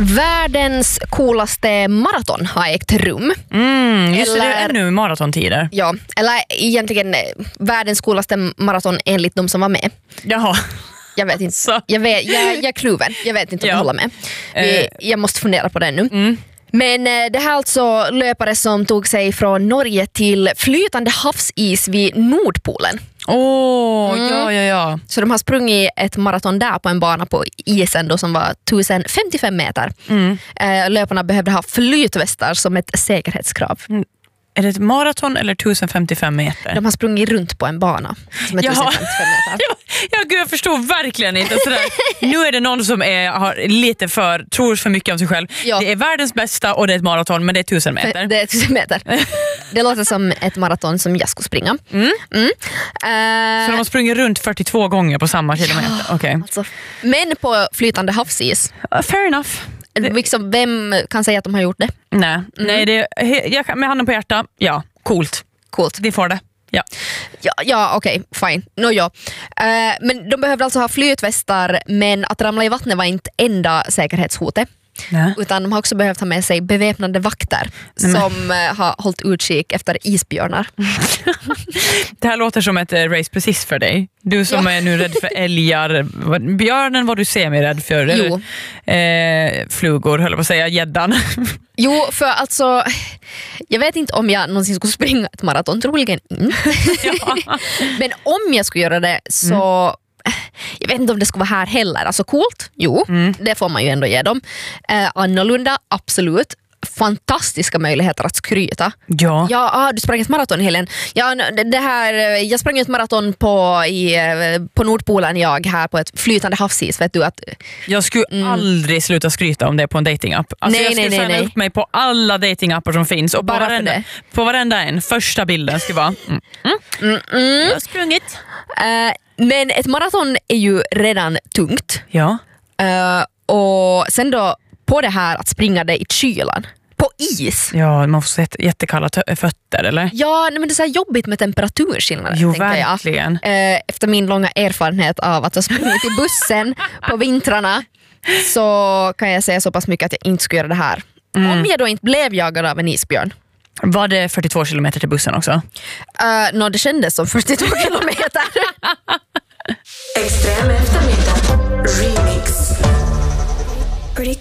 Världens coolaste maraton har ägt rum. Just det är ännu maratontider. Ja, eller egentligen världens coolaste maraton enligt de som var med. Jaha. Jag vet inte. Jag är kluven. Jag vet inte om jag håller med. Jag måste fundera på det nu. Men det här är alltså löpare som tog sig från Norge till flytande havsis vid Nordpolen. Ja. Så de har sprungit ett maraton där på en bana på isen då, som var 1055 meter. Löparna behövde ha flytvästar som ett säkerhetskrav. Är det ett maraton eller 1055 meter? De har sprungit runt på en bana som är 1055 meter. Gud, jag förstår verkligen inte sådär. Nu är det någon som har lite tror för mycket om sig själv. Ja. Det är världens bästa och det är ett maraton, men det är 1000 meter. Det är 1000 meter. Det låter som ett maraton som jag skulle springa. Så de har sprungit runt 42 gånger på samma kilometer. Okay. Alltså, men på flytande havsis. Fair enough. Liksom, vem kan säga att de har gjort det? Nej, jag kan med handen på hjärta. Ja, coolt. Vi får det. Ja, okej, fine. Men de behövde alltså ha flytvästar, men att ramla i vattnet var inte enda säkerhetshotet. Utan de har också behövt ha med sig beväpnade vakter som har hållit utkik efter isbjörnar. Det här låter som ett race precis för dig. Du som är nu rädd för älgar. Björnen var du semi-rädd för. Jo. Flugor, höll jag på att säga, gäddan. Jo, för alltså jag vet inte om jag någonsin skulle springa ett maraton, troligen inte. Men om jag skulle göra det så jag vet inte om det skulle vara här heller. Alltså coolt, det får man ju ändå ge dem. Annorlunda, absolut. Fantastiska möjligheter att skryta. Du sprang ett maraton i helgen. Jag sprang ett maraton på Nordpolen, jag här på ett flytande havsis. Vet du att jag skulle aldrig sluta skryta om det på en datingapp. Alltså jag skulle signa upp mig på alla datingappar som finns och på varenda en. Första bilden skulle vara jag har sprungit. Men ett maraton är ju redan tungt. Ja. Och sen då på det här att springa det i kylan. På is. Ja, man får så jättekalla fötter, eller? Ja, men det är så här jobbigt med temperaturskillnader. Jo, verkligen. Efter min långa erfarenhet av att ha sprungit i bussen på vintrarna så kan jag säga så pass mycket att jag inte ska göra det här. Om jag då inte blev jagad av en isbjörn. Var det 42 kilometer till bussen också? Det kändes som 42 kilometer. Extrem eftermiddag. Remix.